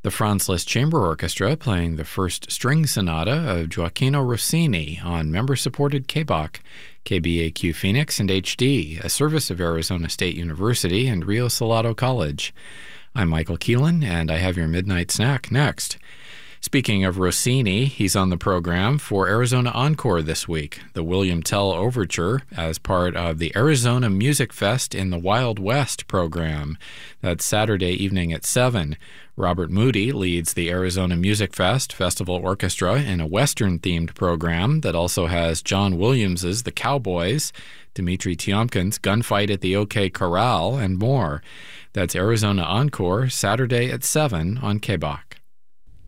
The Franz Liszt Chamber Orchestra playing the first string sonata of Gioacchino Rossini on member-supported KBAQ, KBAQ Phoenix and HD, a service of Arizona State University and Rio Salado College. I'm Michael Keelan, and I have your Midnight Snack next. Speaking of Rossini, he's on the program for Arizona Encore this week, the William Tell Overture, as part of the Arizona Music Fest in the Wild West program. That's Saturday evening at 7. Robert Moody leads the Arizona Music Fest Festival Orchestra in a Western-themed program that also has John Williams's The Cowboys, Dmitri Tiomkin's Gunfight at the OK Corral, and more. That's Arizona Encore, Saturday at 7 on KBAQ.